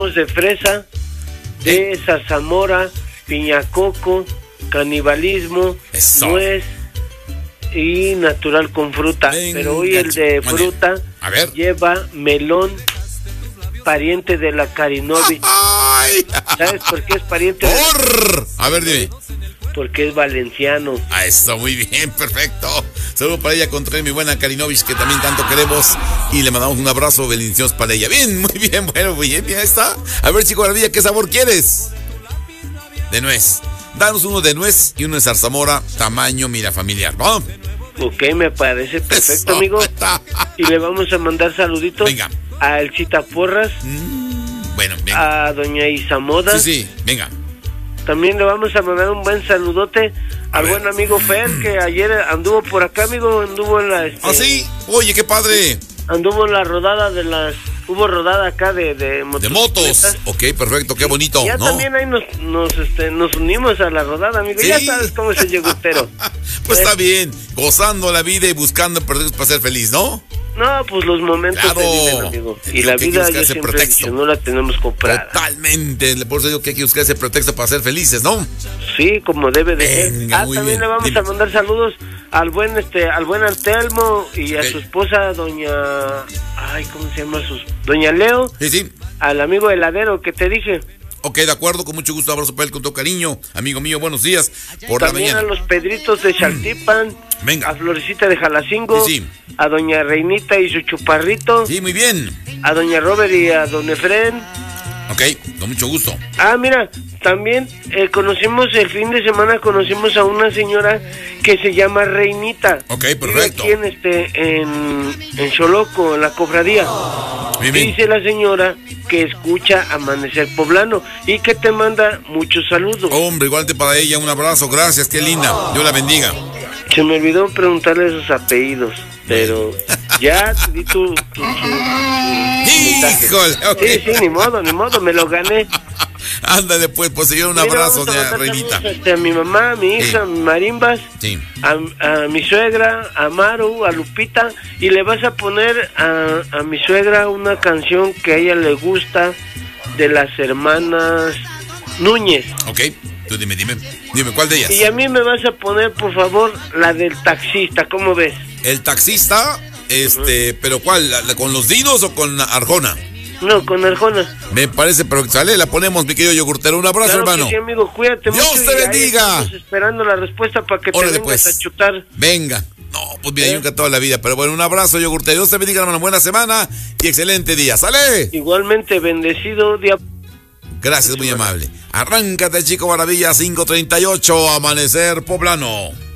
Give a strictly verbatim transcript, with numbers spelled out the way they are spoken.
de fresa, de zarzamora, piña coco, canibalismo, Eso. nuez y natural con fruta. Venga, Pero hoy el de fruta a ver. lleva melón, pariente de la Karinovich. Ay. ¿Sabes por qué es pariente? De... Por... A ver, dime. Porque es valenciano. Ah, eso, muy bien, perfecto. Saludos para ella, contra mi buena Karinovich, que también tanto queremos. Y le mandamos un abrazo, bendiciones para ella. Bien, muy bien, bueno, muy bien, ya está. A ver, chico maravilla, ¿qué sabor quieres? De nuez. Danos uno de nuez y uno de zarzamora, tamaño, mira, familiar, ¿no? Ok, me parece perfecto, Eso. amigo. Y le vamos a mandar saluditos. Venga. A Elcita Porras. Mm, bueno, venga. A doña Isamoda. Sí, sí, venga. También le vamos a mandar un buen saludote A al ver. buen amigo Fer, que ayer anduvo por acá, amigo, anduvo en la... Este, ¿Ah, sí? Oye, qué padre. Anduvo en la rodada de las... Hubo rodada acá de, de De motos. motocicletas. Ok, perfecto, qué bonito, Ya ¿no? también ahí nos, nos, este, nos unimos a la rodada, amigo. Sí. Ya sabes cómo es el yogurtero. Pues ¿Eh? está bien, gozando la vida y buscando pretextos para ser feliz, ¿no? No, pues los momentos Claro. se viven, amigo. Y Digo la que hay que vida, buscar yo ese siempre he pretexto. dicho, no la tenemos comprada. Totalmente, por eso digo que hay que buscar ese pretexto para ser felices, ¿no? Sí, como debe de ser. Venga, Ah, muy también bien. le vamos Dime. a mandar saludos al buen este, al buen Artelmo y Ok. a su esposa, doña, ay, ¿cómo se llama sus? Doña Leo, Sí, sí. al amigo heladero que te dije. Ok, de acuerdo, con mucho gusto, abrazo para él con todo cariño. Amigo mío, buenos días. Por la También mañana. a los Pedritos de Chaltipan, Venga. a Florecita de Jalacingo, Sí, sí. a doña Reinita y su chuparrito, Sí, muy bien. a doña Robert y a don Efren. Ok, con mucho gusto. Ah, mira, también eh, conocimos el fin de semana, conocimos a una señora que se llama Reinita. Ok, Vive perfecto. aquí en, este, en, en Xoloco, en la cofradía. Muy bien. Dice la señora que escucha Amanecer Poblano y que te manda muchos saludos. Hombre, igualmente para ella, un abrazo, gracias, qué linda. Dios la bendiga. Se me olvidó preguntarle sus apellidos, pero ya te di tu... tu, tu- tu mensaje. Híjole, ok. Sí, sí, ni modo, ni modo, me lo gané. Ándale, pues, pues, señor, un Mira, abrazo, vamos a doña mandar Reinita. saludos, este, a mi mamá, a mi hija, a mi marimbas, Sí. a, a mi suegra, a Maru, a Lupita, y le vas a poner a, a mi suegra una canción que a ella le gusta de las hermanas Núñez. Ok, tú dime, dime. Dime, ¿cuál de ellas? Y a mí me vas a poner, por favor, la del taxista, ¿cómo ves? El taxista, este, pero ¿cuál? ¿La- la- ¿Con los dinos o con Arjona? No, con Arjona. Me parece, pero sale, la ponemos, mi querido yogurtero. Un abrazo, Claro hermano. que sí, amigo, cuídate Dios mucho. te y ahí bendiga. estamos esperando la respuesta para que Órale, te vengas pues. a chutar. Venga. No, pues mira, ¿Eh? yo nunca toda la vida. Pero bueno, un abrazo, yogurtero. Dios te bendiga, hermano. Buena semana y excelente día. ¡Sale! Igualmente, bendecido día. Gracias, muy amable. Arráncate, chico maravilla, cinco treinta y ocho, Amanecer Poblano.